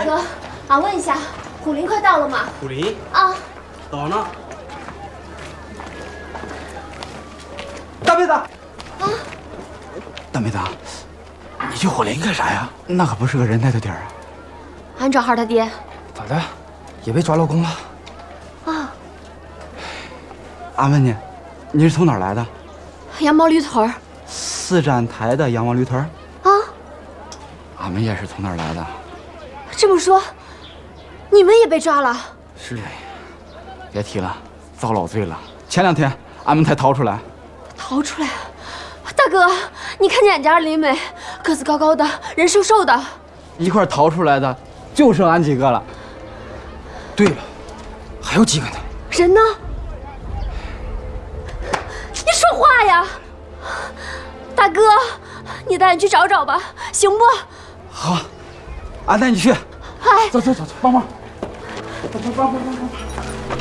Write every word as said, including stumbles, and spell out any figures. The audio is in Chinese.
哥，俺问一下，虎林快到了吗？ 虎林啊， 到呢。大妹子，啊， 大妹子，你去虎林干啥呀？那可不是个人待的地儿啊。 俺找哈他爹。 咋的？也被抓牢宫了？ 啊。 俺问你，你是从哪儿来的？ 羊毛驴屯儿。 四站台的羊毛驴屯儿？ 啊。 俺们也是从那儿来的。 这么说，你们也被抓了？ 是嘞。别提了，遭老罪了。前两天俺们才逃出来。 逃出来？大哥，你看见俺家二林没？个子高高的，人瘦瘦的。 一块逃出来的就剩俺几个了。对了，还有几个呢？ 人呢？你说话呀！大哥，你带俺去找找吧，行不？ 好，俺带你去。 哎， 走走走走，帮忙。帮帮帮帮帮！